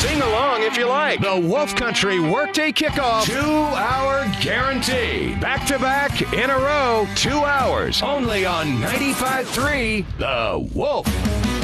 Sing along if you like. The Wolf Country Workday Kickoff. 2-hour guarantee. Back-to-back in a row, 2 hours. Only on 95.3 The Wolf.